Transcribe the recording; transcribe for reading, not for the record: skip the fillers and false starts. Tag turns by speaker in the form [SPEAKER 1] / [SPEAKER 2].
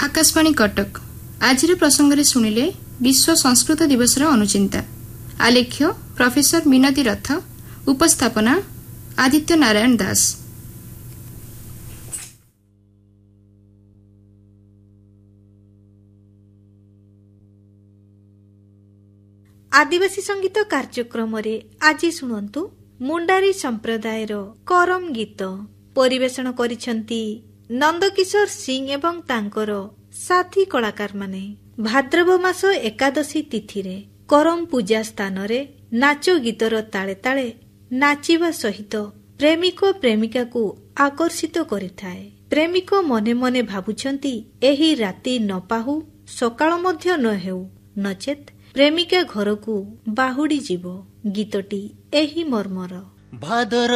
[SPEAKER 1] आकाशवाणी कटक आज प्रसंग शुणिले विश्व संस्कृत दिवस अनुचिंता। आलेख्य प्रोफेसर मिनती रथ। उपस्थापना आदित्य नारायण दास।
[SPEAKER 2] आदिवासी संगीत कार्यक्रम आज शुणु मुंडारी संप्रदायर करम गीत परिवेषण करिसेंती नंदकिशोर सिंह एवं तांकर साथी कलाकार माने। भाद्रव मास एकादशी तिथि रे करम पूजा स्थान रे नाच गीतर ताले ताले नाचिबा सहित प्रेमिक प्रेमिका को आकर्षित करिथाए। प्रेमिक मने मने भाबुछंती एही राति न पाहु सकाळ मध्य न हेउ नचेत प्रेमिका घर को बाहुड़ी जीव। गीतटी एही मर्मर।
[SPEAKER 3] भादर